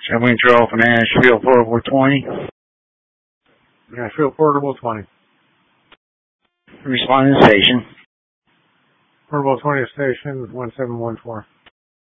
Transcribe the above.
Winter for Nashville, Portable 20. Nashville, Portable 20. Responding station. Portable 20 station 1714.